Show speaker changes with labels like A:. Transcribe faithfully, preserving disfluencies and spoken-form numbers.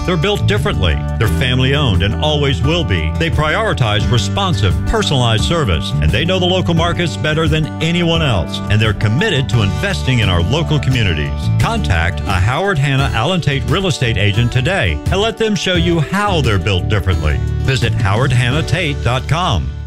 A: They're built differently. They're family owned and always will be. They prioritize responsive, personalized service, and they know the local markets better than anyone else. And they're committed to investing in our local communities. Contact a Howard Hanna Allen Tate real estate agent today and let them show you how they're built differently. Visit howard hanna tate dot com.